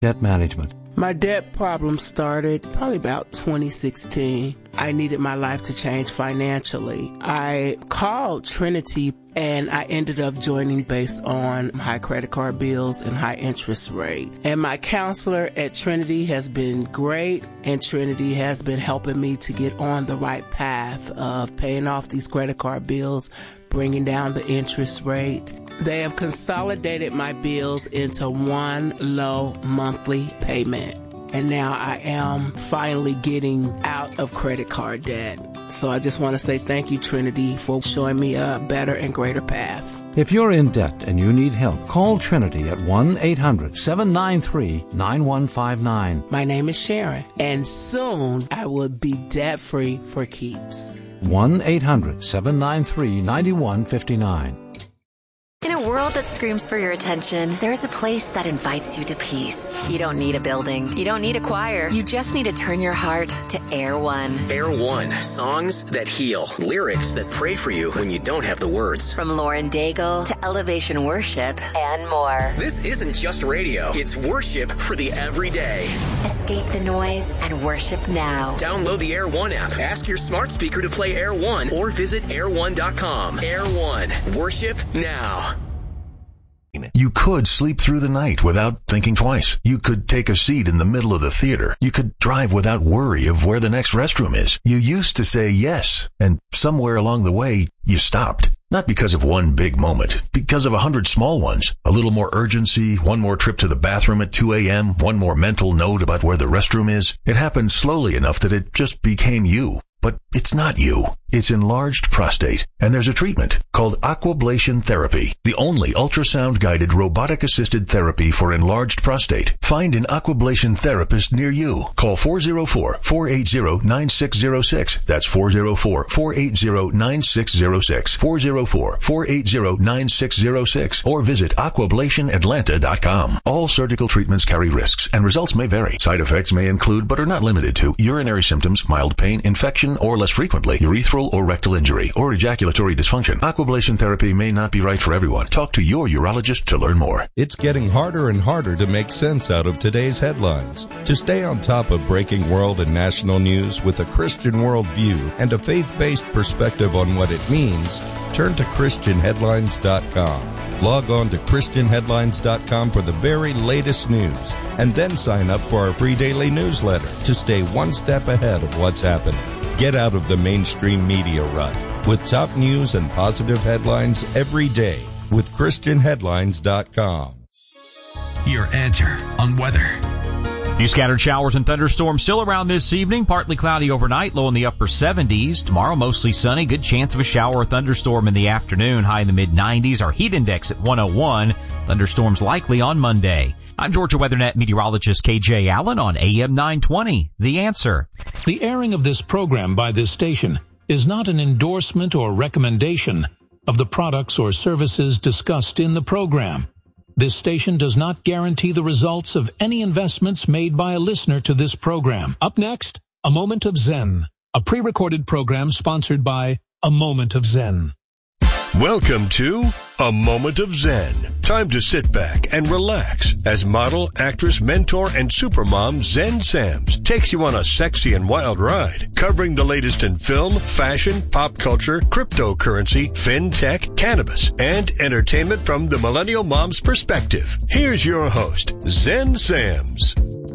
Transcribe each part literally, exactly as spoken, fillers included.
Debt management. My debt problem started probably about twenty sixteen. I needed my life to change financially. I called Trinity and I ended up joining based on high credit card bills and high interest rate. And my counselor at Trinity has been great, and Trinity has been helping me to get on the right path of paying off these credit card bills, bringing down the interest rate. They have consolidated my bills into one low monthly payment. And now I am finally getting out of credit card debt. So I just want to say thank you, Trinity, for showing me a better and greater path. If you're in debt and you need help, call Trinity at one eight hundred seven nine three nine one five nine. My name is Sharon, and soon I will be debt-free for keeps. one eight hundred seven nine three nine one five nine. In a world that screams for your attention, there's a place that invites you to peace. You don't need a building. You don't need a choir. You just need to turn your heart to Air One. Air One. Songs that heal. Lyrics that pray for you when you don't have the words. From Lauren Daigle to Elevation Worship and more. This isn't just radio. It's worship for the everyday. Escape the noise and worship now. Download the Air One app. Ask your smart speaker to play Air One or visit air one dot com. Air One. Worship now. You could sleep through the night without thinking twice. You could take a seat in the middle of the theater. You could drive without worry of where the next restroom is. You used to say yes, and somewhere along the way, you stopped. Not because of one big moment, because of a hundred small ones. A little more urgency, one more trip to the bathroom at two a.m., one more mental note about where the restroom is. It happened slowly enough that it just became you. But it's not you. It's enlarged prostate. And there's a treatment called Aquablation Therapy, the only ultrasound-guided robotic-assisted therapy for enlarged prostate. Find an Aquablation therapist near you. Call four oh four, four eight zero, nine six oh six. That's four oh four, four eight zero, nine six oh six. four oh four, four eight zero, nine six oh six. Or visit aquablation atlanta dot com. All surgical treatments carry risks, and results may vary. Side effects may include, but are not limited to, urinary symptoms, mild pain, infection, or less frequently, urethral or rectal injury, or ejaculatory dysfunction. Aquablation therapy may not be right for everyone. Talk to your urologist to learn more. It's getting harder and harder to make sense out of today's headlines. To stay on top of breaking world and national news with a Christian worldview and a faith-based perspective on what it means, turn to Christian Headlines dot com. Log on to Christian Headlines dot com for the very latest news, and then sign up for our free daily newsletter to stay one step ahead of what's happening. Get out of the mainstream media rut with top news and positive headlines every day with Christian Headlines dot com. Your answer on weather. Few scattered showers and thunderstorms still around this evening. Partly cloudy overnight, low in the upper seventies. Tomorrow, mostly sunny. Good chance of a shower or thunderstorm in the afternoon. High in the mid nineties. Our heat index at one oh one. Thunderstorms likely on Monday. I'm Georgia WeatherNet meteorologist K J Allen on A M nine twenty. The Answer. The airing of this program by this station is not an endorsement or recommendation of the products or services discussed in the program. This station does not guarantee the results of any investments made by a listener to this program. Up next, A Moment of Zen, a pre-recorded program sponsored by A Moment of Zen. Welcome to A Moment of Zen. Time to sit back and relax as model, actress, mentor, and supermom Zen Sams takes you on a sexy and wild ride, covering the latest in film, fashion, pop culture, cryptocurrency, fintech, cannabis, and entertainment from the millennial mom's perspective. Here's your host, Zen Sams.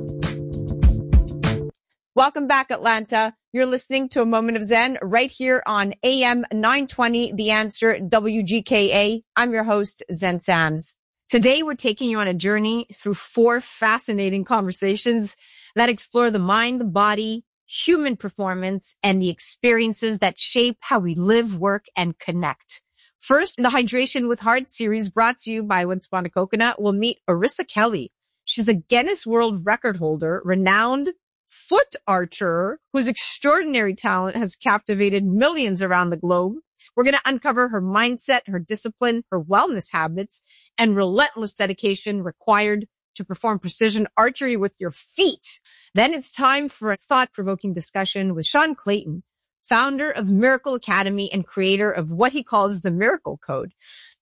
Welcome back, Atlanta. You're listening to A Moment of Zen right here on A M nine twenty, The Answer, W G K A. I'm your host, Zen Sams. Today, we're taking you on a journey through four fascinating conversations that explore the mind, the body, human performance, and the experiences that shape how we live, work, and connect. First, in the Hydration with Heart series brought to you by Once Upon a Coconut, we'll meet Arissa Kelly. She's a Guinness World Record holder, renowned foot archer whose extraordinary talent has captivated millions around the globe. We're going to uncover her mindset, her discipline, her wellness habits, and relentless dedication required to perform precision archery with your feet. Then it's time for a thought-provoking discussion with Sean Clayton, founder of Miracle Academy and creator of what he calls the Miracle Code.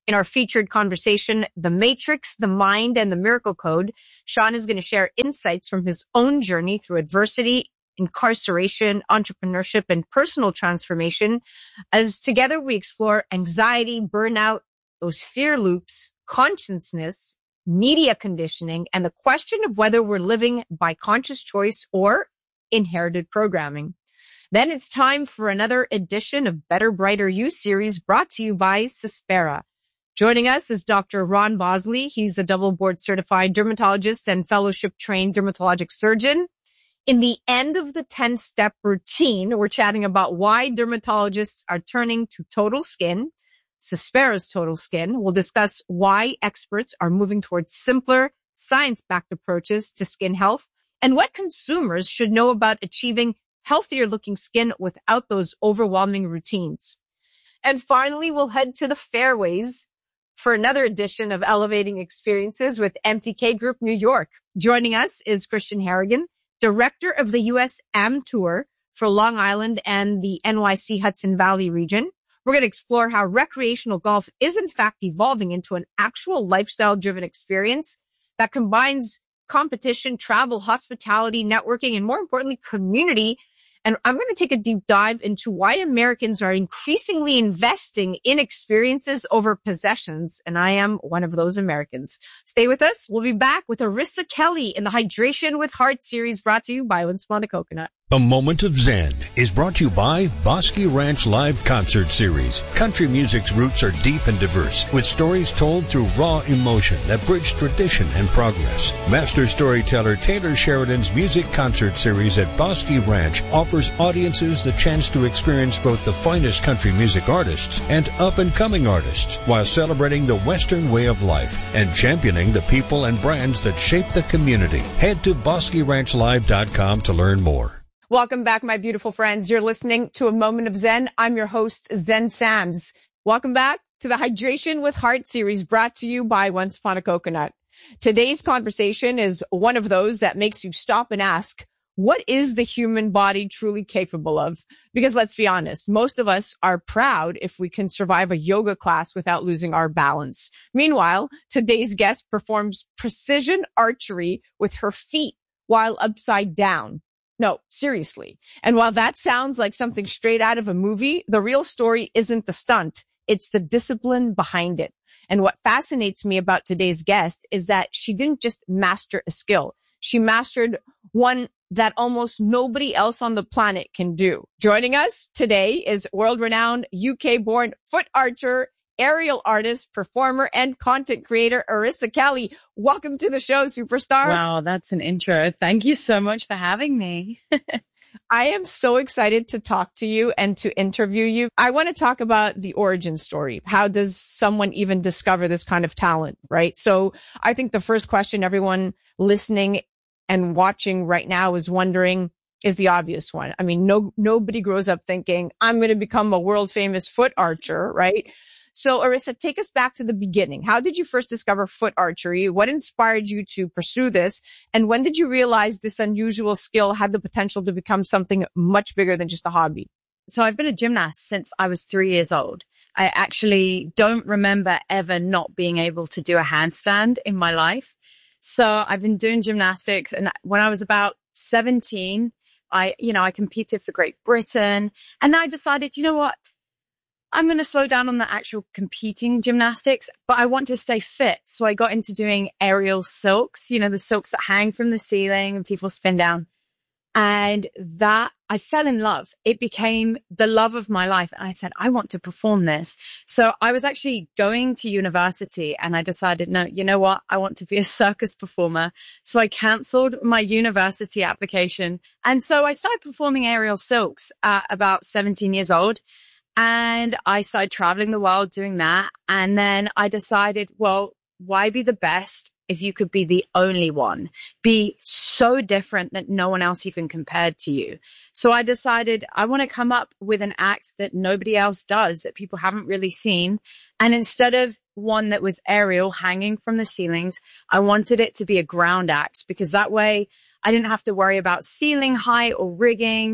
In our featured conversation, The Matrix, the Mind, and the Miracle Code, Sean is going to share insights from his own journey through adversity, incarceration, entrepreneurship, and personal transformation, as together we explore anxiety, burnout, those fear loops, consciousness, media conditioning, and the question of whether we're living by conscious choice or inherited programming. Then it's time for another edition of Better, Brighter You series brought to you by Cespera. Joining us is Doctor Ron Bosley. He's a double board certified dermatologist and fellowship trained dermatologic surgeon. In the end of the ten step routine, we're chatting about why dermatologists are turning to Total Skin, Cespera's Total Skin. We'll discuss why experts are moving towards simpler, science-backed approaches to skin health and what consumers should know about achieving healthier looking skin without those overwhelming routines. And finally, we'll head to the fairways for another edition of Elevating Experiences with M T K Group New York. Joining us is Christian Harrigan, director of the U S A M Tour for Long Island and the N Y C Hudson Valley region. We're going to explore how recreational golf is in fact evolving into an actual lifestyle-driven experience that combines competition, travel, hospitality, networking, and more importantly, community. And I'm going to take a deep dive into why Americans are increasingly investing in experiences over possessions. And I am one of those Americans. Stay with us. We'll be back with Arissa Kelly in the Hydration with Heart series brought to you by Once Upon a Coconut. A Moment of Zen is brought to you by Bosque Ranch Live Concert Series. Country music's roots are deep and diverse, with stories told through raw emotion that bridge tradition and progress. Master storyteller Taylor Sheridan's Music Concert Series at Bosque Ranch offers audiences the chance to experience both the finest country music artists and up-and-coming artists, while celebrating the Western way of life and championing the people and brands that shape the community. Head to bosque ranch live dot com to learn more. Welcome back, my beautiful friends. You're listening to A Moment of Zen. I'm your host, Zen Sams. Welcome back to the Hydration with Heart series brought to you by Once Upon a Coconut. Today's conversation is one of those that makes you stop and ask, what is the human body truly capable of? Because let's be honest, most of us are proud if we can survive a yoga class without losing our balance. Meanwhile, today's guest performs precision archery with her feet while upside down. No, seriously. And while that sounds like something straight out of a movie, the real story isn't the stunt. It's the discipline behind it. And what fascinates me about today's guest is that she didn't just master a skill. She mastered one that almost nobody else on the planet can do. Joining us today is world-renowned U K-born foot archer, aerial artist, performer, and content creator, Arissa Kelly. Welcome to the show, superstar. Wow, that's an intro. Thank you so much for having me. I am so excited to talk to you and to interview you. I want to talk about the origin story. How does someone even discover this kind of talent, right? So I think the first question everyone listening and watching right now is wondering is the obvious one. I mean, no, nobody grows up thinking, I'm going to become a world famous foot archer, right? So Arissa, take us back to the beginning. How did you first discover foot archery? What inspired you to pursue this? And when did you realize this unusual skill had the potential to become something much bigger than just a hobby? So I've been a gymnast since I was three years old. I actually don't remember ever not being able to do a handstand in my life. So I've been doing gymnastics. And when I was about seventeen, I, you know, I competed for Great Britain. And I decided, you know what? I'm going to slow down on the actual competing gymnastics, but I want to stay fit. So I got into doing aerial silks, you know, the silks that hang from the ceiling and people spin down. And that I fell in love. It became the love of my life. And I said, I want to perform this. So I was actually going to university and I decided, no, you know what? I want to be a circus performer. So I canceled my university application. And so I started performing aerial silks at about seventeen years old. And I started traveling the world doing that. And then I decided, well, why be the best if you could be the only one? Be so different that no one else even compared to you. So I decided I want to come up with an act that nobody else does, that people haven't really seen. And instead of one that was aerial hanging from the ceilings, I wanted it to be a ground act because that way I didn't have to worry about ceiling height or rigging.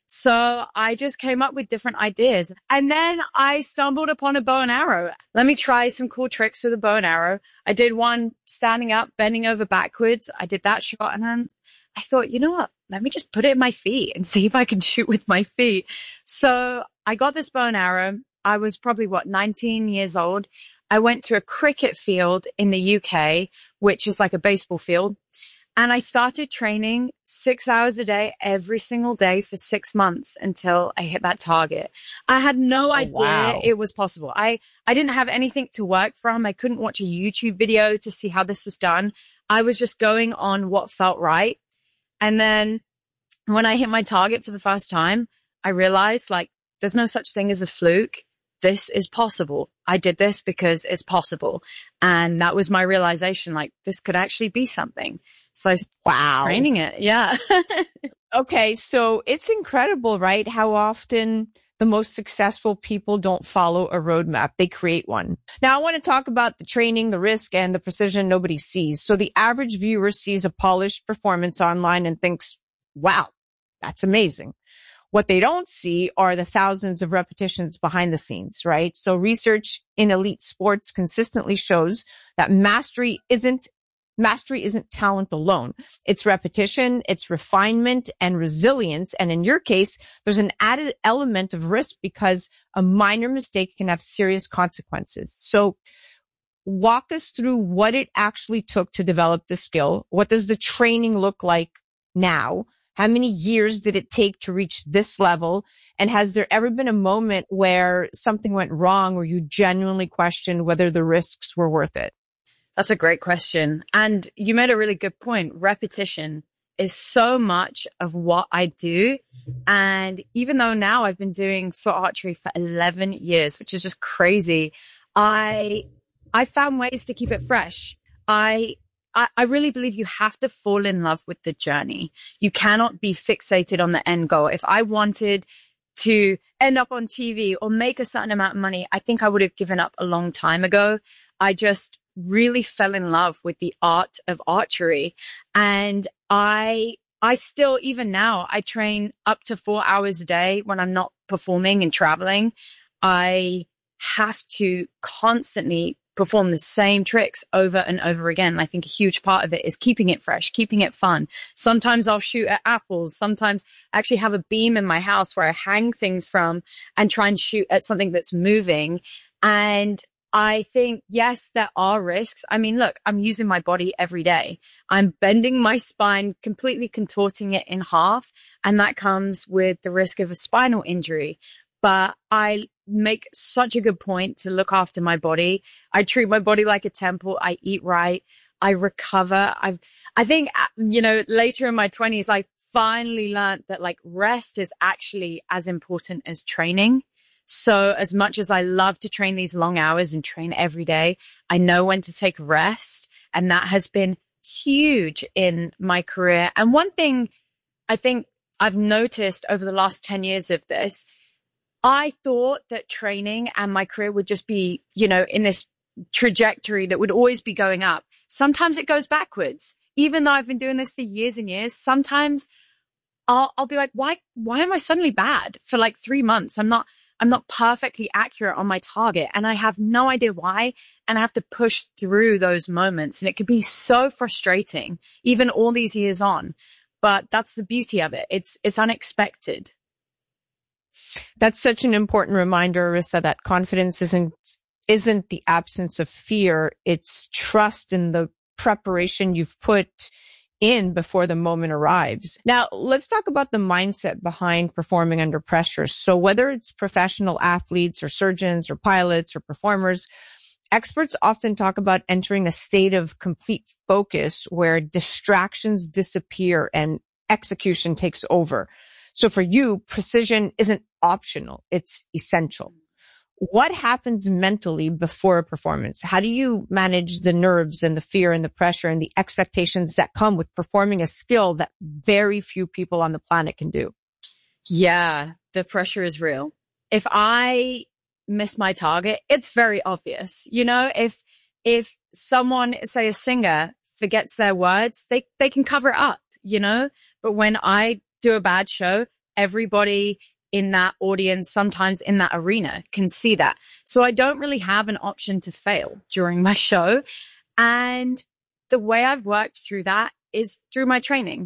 So I just came up with different ideas. And then I stumbled upon a bow and arrow. Let me try some cool tricks with a bow and arrow. I did one standing up, bending over backwards. I did that shot. And then I thought, you know what? Let me just put it in my feet and see if I can shoot with my feet. So I got this bow and arrow. I was probably, what, nineteen years old. I went to a cricket field in the U K, which is like a baseball field. And I started training six hours a day, every single day for six months until I hit that target. I had no Oh, idea wow. it was possible. I, I didn't have anything to work from. I couldn't watch a YouTube video to see how this was done. I was just going on what felt right. And then when I hit my target for the first time, I realized, like, there's no such thing as a fluke. This is possible. I did this because it's possible. And that was my realization, like, this could actually be something. So I started Wow. training it. Yeah. Okay, so it's incredible, right? How often the most successful people don't follow a roadmap. They create one. Now, I want to talk about the training, the risk, and the precision nobody sees. So the average viewer sees a polished performance online and thinks, wow, that's amazing. What they don't see are the thousands of repetitions behind the scenes, right? So research in elite sports consistently shows that mastery isn't Mastery isn't talent alone. It's repetition, it's refinement and resilience. And in your case, there's an added element of risk because a minor mistake can have serious consequences. So walk us through what it actually took to develop the skill. What does the training look like now? How many years did it take to reach this level? And has there ever been a moment where something went wrong or you genuinely questioned whether the risks were worth it? That's a great question. And you made a really good point. Repetition is so much of what I do. And even though now I've been doing foot archery for eleven years, which is just crazy, I, I found ways to keep it fresh. I, I, I really believe you have to fall in love with the journey. You cannot be fixated on the end goal. If I wanted to end up on T V or make a certain amount of money, I think I would have given up a long time ago. I just really fell in love with the art of archery. And I, I still, even now, I train up to four hours a day when I'm not performing and traveling. I have to constantly perform the same tricks over and over again. I think a huge part of it is keeping it fresh, keeping it fun. Sometimes I'll shoot at apples. Sometimes I actually have a beam in my house where I hang things from and try and shoot at something that's moving. And I think, yes, there are risks. I mean, look, I'm using my body every day. I'm bending my spine, completely contorting it in half. And that comes with the risk of a spinal injury. But I make such a good point to look after my body. I treat my body like a temple. I eat right. I recover. I've, I think, you know, later in my twenties, I finally learned that like rest is actually as important as training. So as much as I love to train these long hours and train every day, I know when to take rest. And that has been huge in my career. And one thing I think I've noticed over the last ten years of this, I thought that training and my career would just be, you know, in this trajectory that would always be going up. Sometimes it goes backwards. Even though I've been doing this for years and years, sometimes I'll, I'll be like, why, why am I suddenly bad for like three months? I'm not, I'm not perfectly accurate on my target and I have no idea why. And I have to push through those moments. And it could be so frustrating, even all these years on. But that's the beauty of it. It's, it's unexpected. That's such an important reminder, Arissa, that confidence isn't, isn't the absence of fear. It's trust in the preparation you've put in before the moment arrives. Now, let's talk about the mindset behind performing under pressure. So whether it's professional athletes or surgeons or pilots or performers, experts often talk about entering a state of complete focus where distractions disappear and execution takes over. So for you, precision isn't optional. It's essential. What happens mentally before a performance? How do you manage the nerves and the fear and the pressure and the expectations that come with performing a skill that very few people on the planet can do? Yeah, the pressure is real. If I miss my target, it's very obvious. You know, if, if someone, say a singer, forgets their words, they, they can cover it up, you know, but when I do a bad show, everybody in that audience, sometimes in that arena, can see that. So I don't really have an option to fail during my show. And the way I've worked through that is through my training.